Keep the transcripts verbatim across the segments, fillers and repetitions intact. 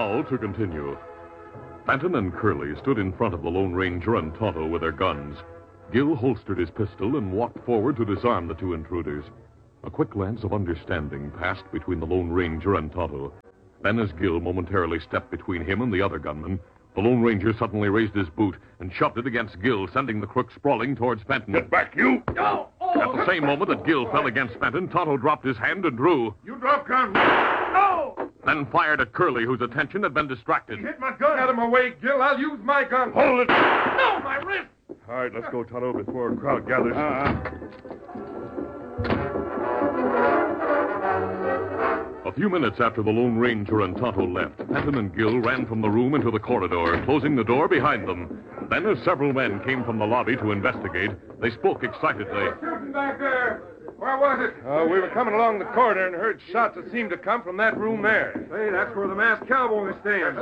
Now to continue. Fenton and Curly stood in front of the Lone Ranger and Tonto with their guns. Gil holstered his pistol and walked forward to disarm the two intruders. A quick glance of understanding passed between the Lone Ranger and Tonto. Then as Gil momentarily stepped between him and the other gunman, the Lone Ranger suddenly raised his boot and shoved it against Gil, sending the crook sprawling towards Fenton. Get back, you! No! Oh. At the same moment that Gil fell against Fenton, Tonto dropped his hand and drew. You drop gun! No! Then fired at Curly, whose attention had been distracted. He hit my gun! Get him away, Gil. I'll use my gun. Hold it! No, my wrist! All right, let's go, Tonto, before a crowd gathers. Uh-uh. A few minutes after the Lone Ranger and Tonto left, Fenton and Gil ran from the room into the corridor, closing the door behind them. Then, as several men came from the lobby to investigate, they spoke excitedly. Shooting back there. Where was it? Uh, we were coming along the corridor and heard shots that seemed to come from that room there. Hey, that's where the masked cowboy stands.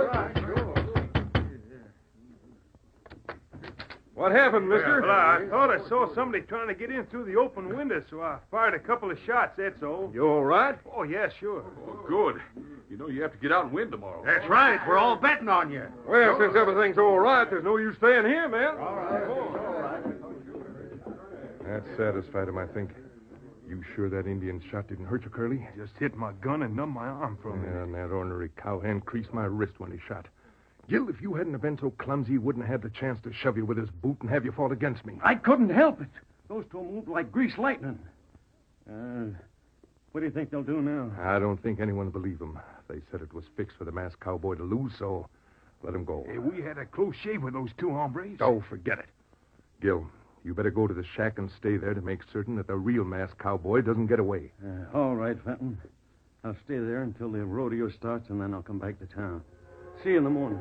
What happened, mister? Well, I thought I saw somebody trying to get in through the open window, so I fired a couple of shots, that's all. You all right? Oh, yeah, sure. Oh, good. You know you have to get out and win tomorrow. That's right. We're all betting on you. Well, since everything's all right, there's no use staying here, man. All right. All right. That satisfied him, I think. You sure that Indian shot didn't hurt you, Curly? Just hit my gun and numbed my arm from it. Yeah, and that ornery cowhand creased my wrist when he shot. Gil, if you hadn't have been so clumsy, he wouldn't have had the chance to shove you with his boot and have you fall against me. I couldn't help it. Those two moved like greased lightning. Uh, what do you think they'll do now? I don't think anyone will believe them. They said it was fixed for the masked cowboy to lose, so let him go. Hey, we had a close shave with those two hombres. Oh, forget it. Gil, you better go to the shack and stay there to make certain that the real masked cowboy doesn't get away. Uh, all right, Fenton. I'll stay there until the rodeo starts, and then I'll come back to town. See you in the morning.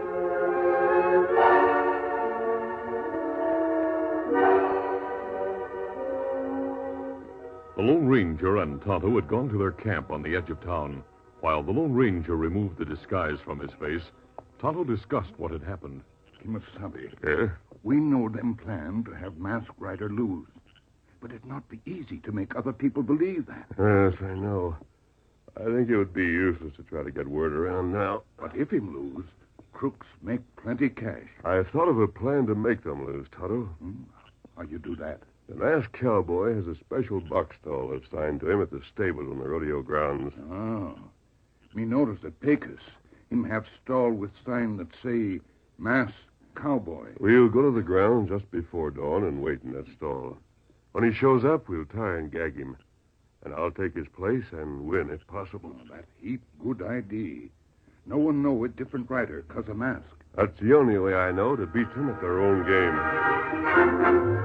The Lone Ranger and Tonto had gone to their camp on the edge of town. While the Lone Ranger removed the disguise from his face, Tonto discussed what had happened. Kimasabi, Eh? we know them plan to have Masked Rider lose. But it'd not be easy to make other people believe that. Yes, I know. I think it would be useless to try to get word around now. But if him lose, crooks make plenty cash. I've thought of a plan to make them lose, Tonto. Hmm? How you do that? The masked cowboy has a special box stall assigned to him at the stables on the rodeo grounds. Oh. Me notice at Pecos, him have stall with sign that say, Masked Cowboy. We'll go to the grounds just before dawn and wait in that stall. When he shows up, we'll tie and gag him. And I'll take his place and win if possible. Oh, that heap good idea. No one know a different rider cause a mask. That's the only way I know to beat them at their own game.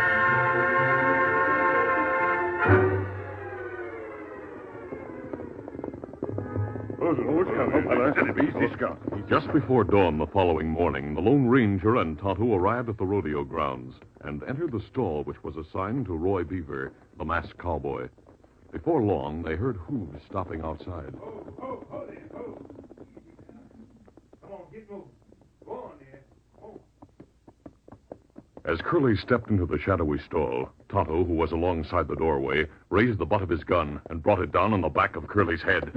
Just before dawn the following morning, the Lone Ranger and Tonto arrived at the rodeo grounds and entered the stall which was assigned to Roy Beaver, the masked cowboy. Before long, they heard hooves stopping outside. Oh, oh, oh, there, oh. Come on, get moving. Go on there. Oh. As Curly stepped into the shadowy stall, Tonto, who was alongside the doorway, raised the butt of his gun and brought it down on the back of Curly's head.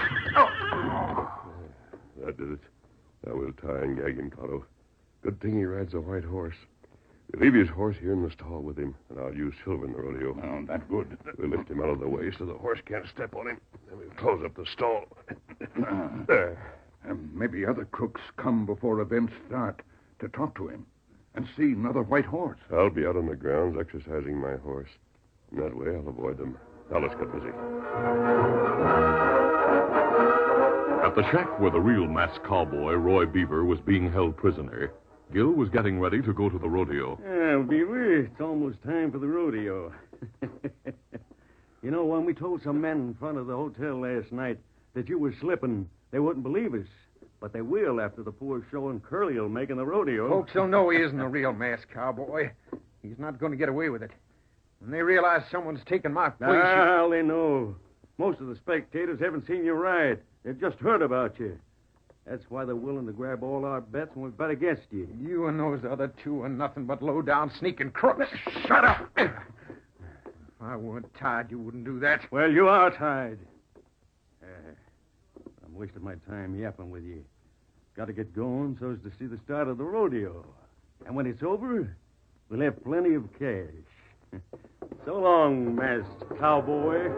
That did it. Now we'll tie and gag him, Tonto. Good thing he rides a white horse. We'll leave his horse here in the stall with him, and I'll use Silver in the rodeo. Oh, that good. We'll lift him out of the way so the horse can't step on him. Then we'll close up the stall. Uh, There. and maybe other crooks come before events start to talk to him and see another white horse. I'll be out on the grounds exercising my horse. In that way, I'll avoid them. Now let's get busy. At the shack where the real masked cowboy, Roy Beaver, was being held prisoner, Gil was getting ready to go to the rodeo. Yeah, Beaver, it's almost time for the rodeo. You know, when we told some men in front of the hotel last night that you were slipping, they wouldn't believe us. But they will after the poor show and Curly will make in the rodeo. Folks will know he isn't a real masked cowboy. He's not going to get away with it. When they realize someone's taken my place... Well, they know. Most of the spectators haven't seen you ride. They've just heard about you. That's why they're willing to grab all our bets when we bet against you. You and those other two are nothing but low-down sneaking crooks. Shut up! If I weren't tied, you wouldn't do that. Well, you are tied. Uh, I'm wasted my time yapping with you. Got to get going so as to see the start of the rodeo. And when it's over, we'll have plenty of cash. So long, masked cowboy.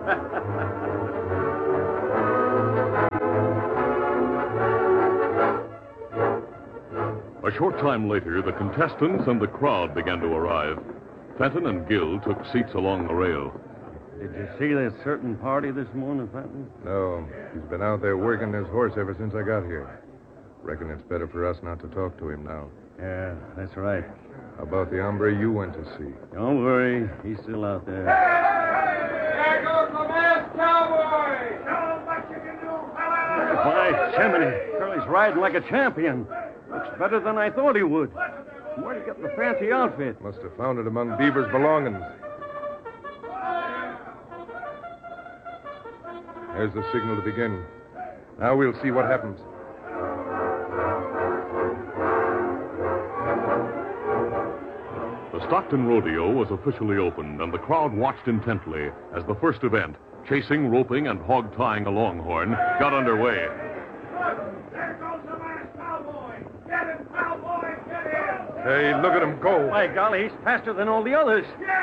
A short time later, the contestants and the crowd began to arrive. Fenton and Gill took seats along the rail. Did you see that certain party this morning, Fenton? No. He's been out there working his horse ever since I got here. Reckon it's better for us not to talk to him now. Yeah, that's right. How about the hombre you went to see? Don't worry. He's still out there. There goes the masked cowboy! Show him what you can do, fella! By Jiminy, Curly's riding like a champion. Looks better than I thought he would. Where'd he get the fancy outfit? Must have found it among Beaver's belongings. There's the signal to begin. Now we'll see what happens. The Stockton Rodeo was officially opened, and the crowd watched intently as the first event, chasing, roping, and hog-tying a longhorn, got underway. There goes the masked cowboy! Get him, cowboy! Get him! Hey, look at him go. By golly, he's faster than all the others.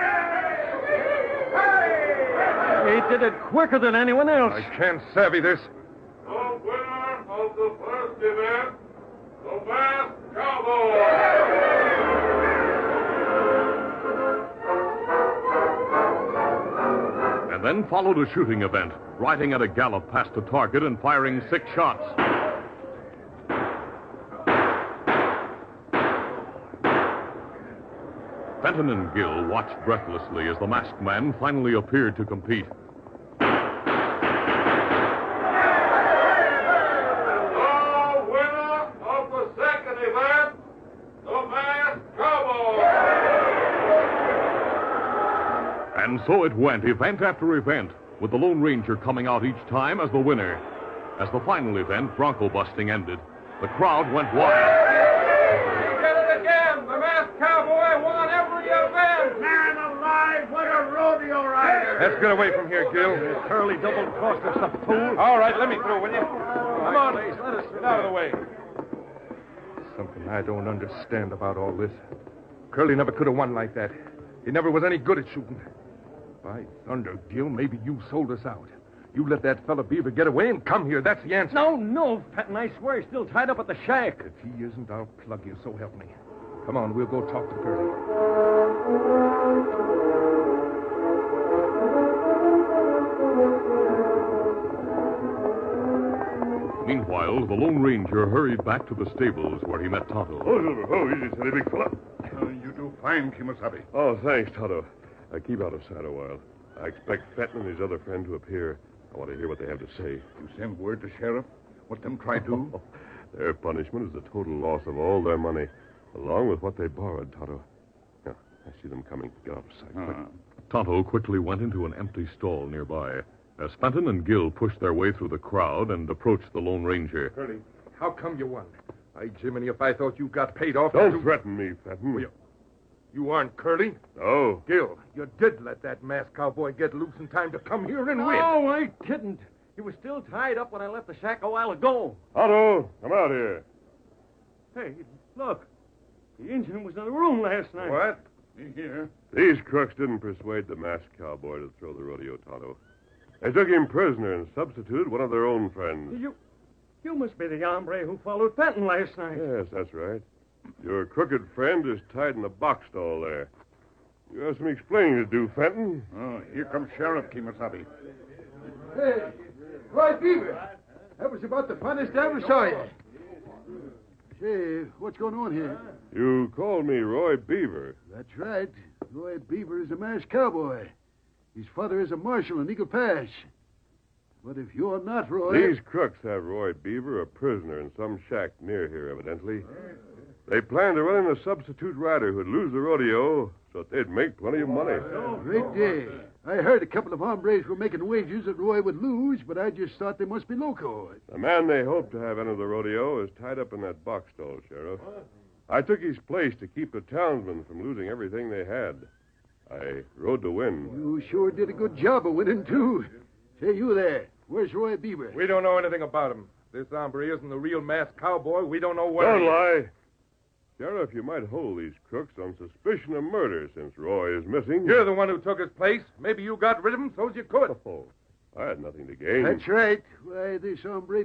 He did it quicker than anyone else. I can't savvy this. The winner of the first event, the masked cowboy! And then followed a shooting event, riding at a gallop past the target and firing six shots. Fenton and Gill watched breathlessly as the masked man finally appeared to compete. The winner of the second event, the masked cowboy! And so it went, event after event, with the Lone Ranger coming out each time as the winner. As the final event, bronco busting, ended, the crowd went wild. He did it again! The masked cowboy won every event! Man alive, what a rodeo rider! Let's get away from here, Gil. Curly double-crossed us, the fool. All right, let me through, will you? Come on, please. Let us get out of the way. Something I don't understand about all this. Curly never could have won like that. He never was any good at shooting. By thunder, Gil, maybe you sold us out. You let that fella Beaver get away and come here. That's the answer. No, no, Fenton, I swear he's still tied up at the shack. If he isn't, I'll plug you, so help me. Come on, we'll go talk to Curly. Meanwhile, the Lone Ranger hurried back to the stables where he met Tonto. Oh, Silver. Oh, easy, steady, big fella. Uh, you do fine, Kimasabi. Oh, thanks, Tonto. I keep out of sight a while. I expect Fenton and his other friend to appear. I want to hear what they have to say. You send word to Sheriff? What them try do? Their punishment is the total loss of all their money, along with what they borrowed, Tonto. Yeah, I see them coming. Get out of sight, quick. Uh, Tonto quickly went into an empty stall nearby. As Fenton and Gill pushed their way through the crowd and approached the Lone Ranger. Curly, how come you won? I, Jiminy, if I thought you got paid off... Don't you... threaten me, Fenton. Well, you, you aren't Curly? No. Gil, you did let that masked cowboy get loose in time to come here and win. No, I didn't. He was still tied up when I left the shack a while ago. Tonto, come out here. Hey, look. The Indian was in the room last night. What? here. These crooks didn't persuade the masked cowboy to throw the rodeo, Tonto. They took him prisoner and substituted one of their own friends. You, you must be the hombre who followed Fenton last night. Yes, that's right. Your crooked friend is tied in the box stall there. You have some explaining to do, Fenton. Oh, here comes Sheriff Kimasabi. Hey, Roy Beaver. That was about the funnest I ever saw you. Say, what's going on here? You called me Roy Beaver. That's right. Roy Beaver is a masked cowboy. His father is a marshal in Eagle Pass. But if you're not Roy... These crooks have Roy Beaver a prisoner in some shack near here, evidently. They planned to run in a substitute rider who'd lose the rodeo so that they'd make plenty of money. Great day. I heard a couple of hombres were making wagers that Roy would lose, but I just thought they must be loco. The man they hoped to have enter the rodeo is tied up in that box stall, Sheriff. I took his place to keep the townsmen from losing everything they had. I rode to win. You sure did a good job of winning, too. Say, you there. Where's Roy Beaver? We don't know anything about him. This hombre isn't the real masked cowboy. We don't know where. Don't he is. lie. Sheriff, you might hold these crooks on suspicion of murder since Roy is missing. You're the one who took his place. Maybe you got rid of him so's you could. Oh, I had nothing to gain. That's right. Why, this hombre